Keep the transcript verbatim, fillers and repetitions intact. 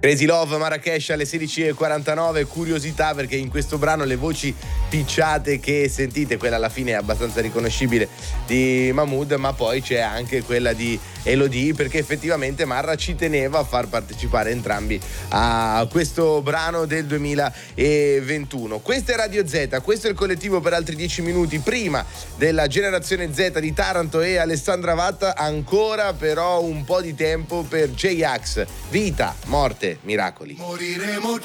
Crazy Love, Marrakesh alle sedici e quarantanove. Curiosità, perché in questo brano le voci picciate che sentite, quella alla fine è abbastanza riconoscibile di Mahmood, ma poi c'è anche quella di Elodie, perché effettivamente Marra ci teneva a far partecipare entrambi a questo brano del duemilaventuno. Questa è Radio Z, questo è il collettivo per altri dieci minuti prima della generazione Z di Taranto e Alessandra Vatta. Ancora però un po' di tempo per J-Ax, Vita, Morte, Miracoli. Moriremo